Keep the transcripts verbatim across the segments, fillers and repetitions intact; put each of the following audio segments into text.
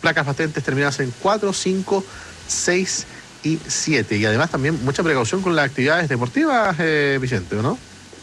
placas patentes terminadas en cuatro, cinco, seis y siete. Y además también mucha precaución con las actividades deportivas, eh, Vicente, ¿no?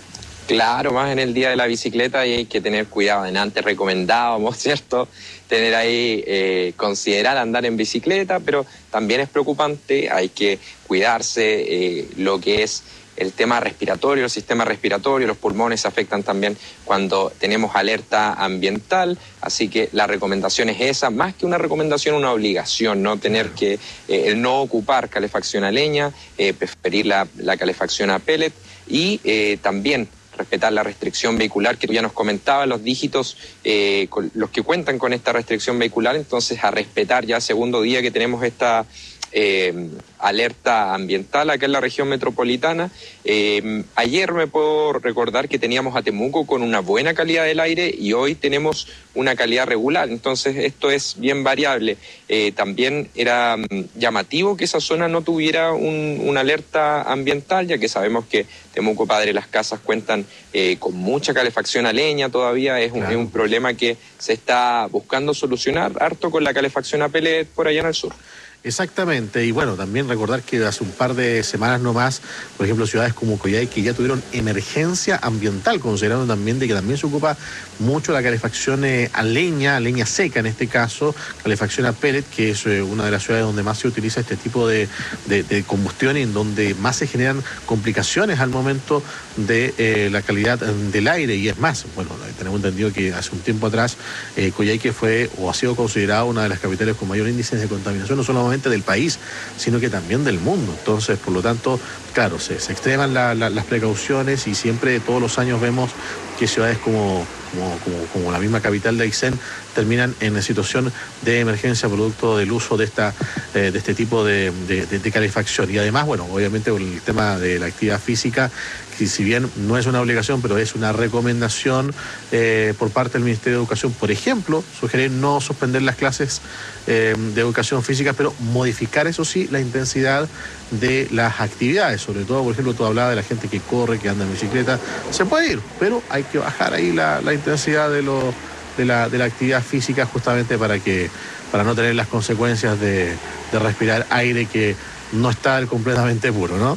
Claro, más en el día de la bicicleta y hay que tener cuidado. En antes recomendábamos, ¿cierto? Tener ahí, eh, considerar andar en bicicleta, pero también es preocupante, hay que cuidarse, eh, lo que es el tema respiratorio, el sistema respiratorio, los pulmones se afectan también cuando tenemos alerta ambiental, así que la recomendación es esa, más que una recomendación, una obligación, no tener que, eh, el no ocupar calefacción a leña, eh, preferir la, la calefacción a pellet y eh, también respetar la restricción vehicular que tú ya nos comentabas, los dígitos, eh, con los que cuentan con esta restricción vehicular, entonces a respetar ya segundo día que tenemos esta eh, alerta ambiental acá en la región metropolitana. Eh, ayer me puedo recordar que teníamos a Temuco con una buena calidad del aire y hoy tenemos una calidad regular, entonces esto es bien variable. Eh, también era llamativo que esa zona no tuviera un, una alerta ambiental, ya que sabemos que Temuco, Padre Las Casas cuentan eh, con mucha calefacción a leña todavía, es un, claro. es un problema que se está buscando solucionar harto con la calefacción a pellet por allá en el sur. Exactamente, y bueno, también recordar que hace un par de semanas nomás, por ejemplo, ciudades como Coyhaique ya tuvieron emergencia ambiental, considerando también de que también se ocupa mucho la calefacción eh, a leña, a leña seca en este caso, calefacción a pellet, que es eh, una de las ciudades donde más se utiliza este tipo de, de, de combustión y en donde más se generan complicaciones al momento de eh, la calidad del aire, y es más, bueno, tenemos entendido que hace un tiempo atrás eh, Coyhaique fue o ha sido considerada una de las capitales con mayor índice de contaminación, no solamente del país, sino que también del mundo. Entonces, por lo tanto, claro, se, se extreman la, la, las precauciones y siempre todos los años vemos que ciudades como, como, como, como la misma capital de Aysén terminan en situación de emergencia producto del uso de esta eh, de este tipo de, de, de, de calefacción. Y además, bueno, obviamente con el tema de la actividad física, que si bien no es una obligación, pero es una recomendación eh, por parte del Ministerio de Educación, por ejemplo, sugerir no suspender las clases eh, de educación física, pero modificar, eso sí, la intensidad de las actividades, sobre todo, por ejemplo, tú hablabas de la gente que corre, que anda en bicicleta, se puede ir, pero hay que bajar ahí la, la intensidad de, lo, de, la, de la actividad física justamente para que para no tener las consecuencias de, de respirar aire que no está completamente puro, ¿no?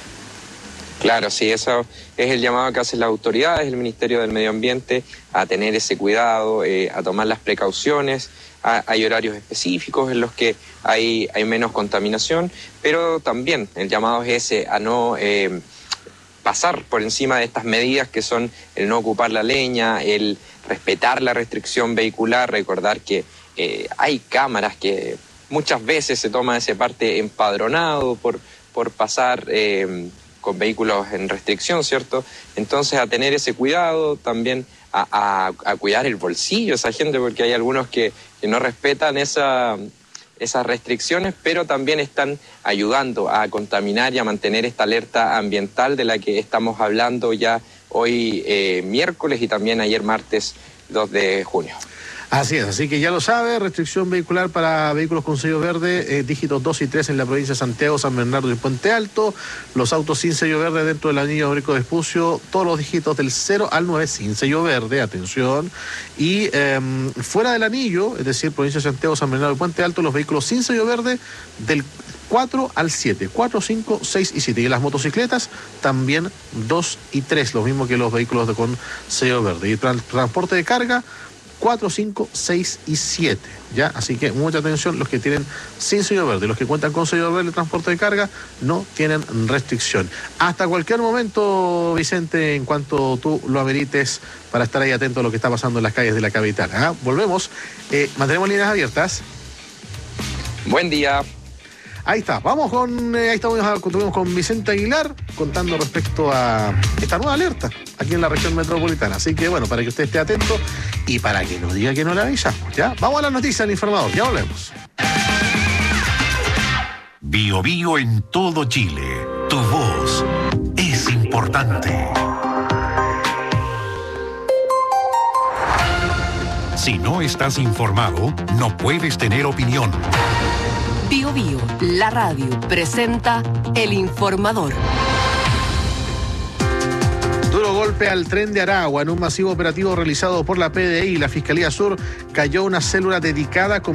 Claro, sí, eso es el llamado que hacen las autoridades, el Ministerio del Medio Ambiente, a tener ese cuidado, eh, a tomar las precauciones. A, hay horarios específicos en los que hay, hay menos contaminación, pero también el llamado es ese, a no eh, pasar por encima de estas medidas que son el no ocupar la leña, el respetar la restricción vehicular, recordar que eh, hay cámaras que muchas veces se toma ese parte empadronado por, por pasar Eh, con vehículos en restricción, ¿cierto? Entonces, a tener ese cuidado, también a, a, a cuidar el bolsillo de esa gente, porque hay algunos que, que no respetan esa, esas restricciones, pero también están ayudando a contaminar y a mantener esta alerta ambiental de la que estamos hablando ya hoy eh, miércoles y también ayer martes dos de junio. Así es, así que ya lo sabe, restricción vehicular para vehículos con sello verde, eh, dígitos dos y tres en la provincia de Santiago, San Bernardo y Puente Alto, los autos sin sello verde dentro del anillo Rico de Vespucio, todos los dígitos del cero al nueve sin sello verde, atención, y eh, fuera del anillo, es decir, provincia de Santiago, San Bernardo y Puente Alto, los vehículos sin sello verde del cuatro al siete, cuatro, cinco, seis y siete, y las motocicletas también dos y tres, lo mismo que los vehículos de, con sello verde, y trans, transporte de carga cuatro, cinco, seis y siete, ¿ya? Así que mucha atención, los que tienen sin sello verde, los que cuentan con sello verde de transporte de carga, no tienen restricción. Hasta cualquier momento, Vicente, en cuanto tú lo amerites, para estar ahí atento a lo que está pasando en las calles de la capital. ¿Ah? Volvemos, eh, mantenemos líneas abiertas. Buen día. Ahí está, vamos con, eh, ahí estamos, estuvimos con Vicente Aguilar contando respecto a esta nueva alerta aquí en la región metropolitana. Así que bueno, para que usted esté atento y para que no diga que no le avisamos, ¿ya? Vamos a las noticias del informador, ya volvemos. Bio Bio en todo Chile. Tu voz es importante. Si no estás informado, no puedes tener opinión. Bio Bio, la radio, presenta El Informador. Duro golpe al tren de Aragua. En un masivo operativo realizado por la P D I y la Fiscalía Sur, cayó una célula dedicada con